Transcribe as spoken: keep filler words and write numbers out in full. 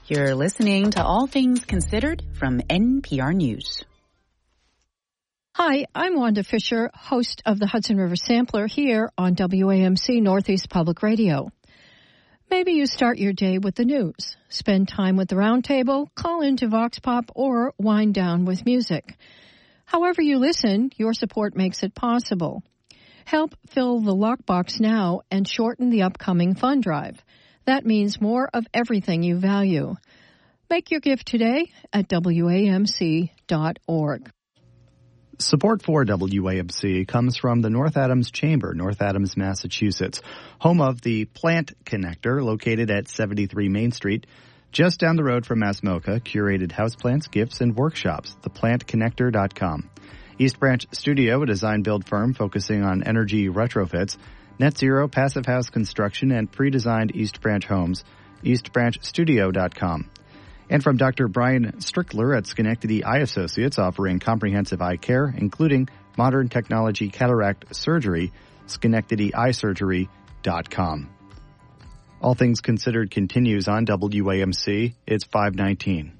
You're listening to All Things Considered from N P R News. Hi, I'm Wanda Fisher, host of the Hudson River Sampler here on W A M C Northeast Public Radio. Maybe you start your day with the news, spend time with the Roundtable, call into Vox Pop, or wind down with music. However you listen, your support makes it possible. Help fill the lockbox now and shorten the upcoming fund drive. That means more of everything you value. Make your gift today at W A M C dot org. Support for W A M C comes from the North Adams Chamber, North Adams, Massachusetts, home of the Plant Connector, located at seventy-three Main Street, just down the road from Masmoka, curated houseplants, gifts, and workshops, the plant connector dot com. East Branch Studio, a design-build firm focusing on energy retrofits, net zero, passive house construction, and pre-designed East Branch homes, east branch studio dot com. And from Doctor Brian Strickler at Schenectady Eye Associates, offering comprehensive eye care, including modern technology cataract surgery, schenectady eye surgery dot com. All Things Considered continues on W A M C. It's five nineteen.